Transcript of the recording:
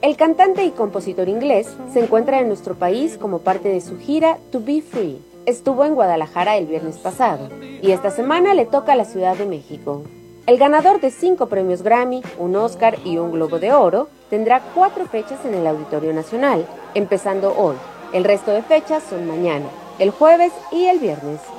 El cantante y compositor inglés se encuentra en nuestro país como parte de su gira To Be Free. Estuvo en Guadalajara el viernes pasado y esta semana le toca a la Ciudad de México. El ganador de 5 premios Grammy, un Oscar y un Globo de Oro tendrá 4 fechas en el Auditorio Nacional, empezando hoy. El resto de fechas son mañana, el jueves y el viernes.